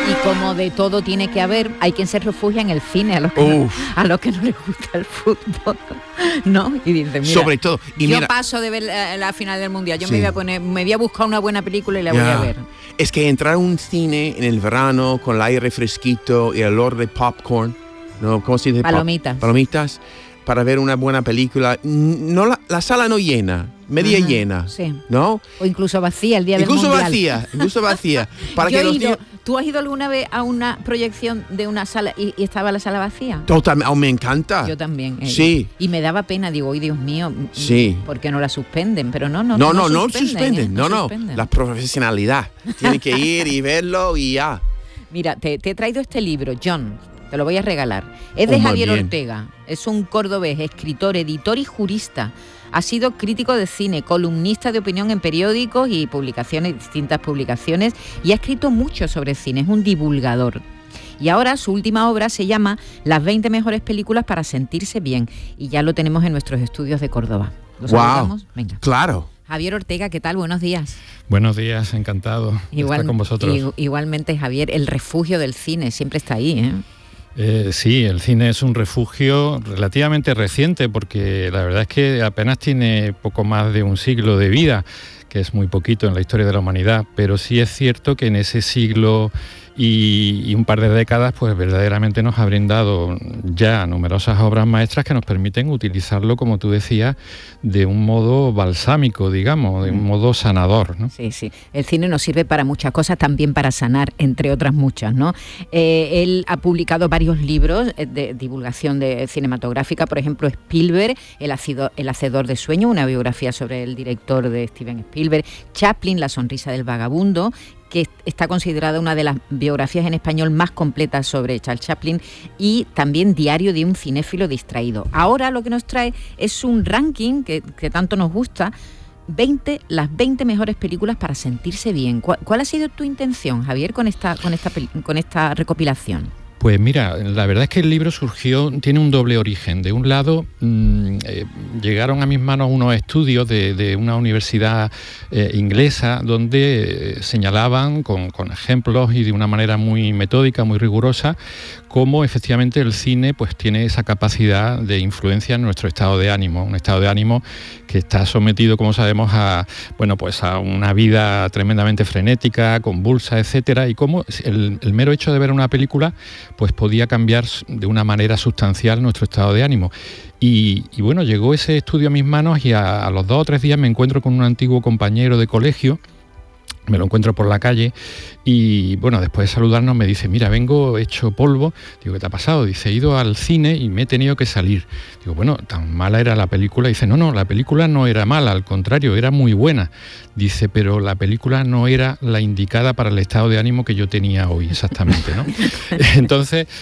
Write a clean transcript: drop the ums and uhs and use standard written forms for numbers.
Y como de todo tiene que haber, hay quien se refugia en el cine, a los que no les gusta el fútbol, ¿no? Y dice, mira, sobre todo, yo paso de ver la final del Mundial, me voy a buscar una buena película y la voy a ver. Es que entrar a un cine en el verano con el aire fresquito y el olor de popcorn, ¿no? ¿Cómo se dice? Palomitas, para ver una buena película. No, la sala no llena, media llena, sí. ¿no? O incluso vacía el día del Mundial. Incluso vacía. ¿Tú has ido alguna vez a una proyección de una sala y estaba la sala vacía? Totalmente, me encanta. Yo también. Sí. Y me daba pena, digo, Dios mío, sí. ¿por qué no la suspenden? Pero no suspenden. La profesionalidad. Tiene que ir y verlo y ya. Mira, te he traído este libro, John. Te lo voy a regalar. Es de Javier Ortega. Es un cordobés, escritor, editor y jurista. Ha sido crítico de cine, columnista de opinión en periódicos y distintas publicaciones, y ha escrito mucho sobre cine. Es un divulgador. Y ahora su última obra se llama Las 20 mejores películas para sentirse bien. Y ya lo tenemos en nuestros estudios de Córdoba. ¿Lo saludamos? Venga. Claro. Javier Ortega, ¿qué tal? Buenos días. Buenos días, encantado de estar con vosotros. Igualmente, Javier, el refugio del cine siempre está ahí, ¿eh? Sí, el cine es un refugio relativamente reciente porque la verdad es que apenas tiene poco más de un siglo de vida, que es muy poquito en la historia de la humanidad, pero sí es cierto que en ese siglo y un par de décadas pues verdaderamente nos ha brindado ya numerosas obras maestras que nos permiten utilizarlo, como tú decías, de un modo balsámico, digamos, de un modo sanador, ¿no? Sí, sí. El cine nos sirve para muchas cosas, también para sanar, entre otras muchas, ¿no? Él ha publicado varios libros de divulgación cinematográfica, por ejemplo, Spielberg, El hacedor de sueños, una biografía sobre el director de Steven Spielberg, Chaplin, La sonrisa del vagabundo, que está considerada una de las biografías en español más completas sobre Charles Chaplin, y también Diario de un cinéfilo distraído. Ahora lo que nos trae es un ranking que tanto nos gusta, las 20 mejores películas para sentirse bien. ¿Cuál ha sido tu intención, Javier, con esta recopilación? Pues mira, la verdad es que el libro tiene un doble origen. De un lado, llegaron a mis manos unos estudios de una universidad inglesa donde señalaban con ejemplos y de una manera muy metódica, muy rigurosa, cómo efectivamente el cine pues tiene esa capacidad de influencia en nuestro estado de ánimo, un estado de ánimo que está sometido, como sabemos, a una vida tremendamente frenética, convulsa, etcétera, y cómo el mero hecho de ver una película pues podía cambiar de una manera sustancial nuestro estado de ánimo. Y bueno, llegó ese estudio a mis manos y a los 2 o 3 días me encuentro con un antiguo compañero de colegio. Me lo encuentro por la calle y bueno, después de saludarnos me dice, mira, vengo hecho polvo. Digo, ¿qué te ha pasado? Dice, he ido al cine y me he tenido que salir. Digo, bueno, tan mala era la película. Dice, no, la película no era mala, al contrario, era muy buena. Dice, pero la película no era la indicada para el estado de ánimo que yo tenía hoy, exactamente, ¿no? Entonces,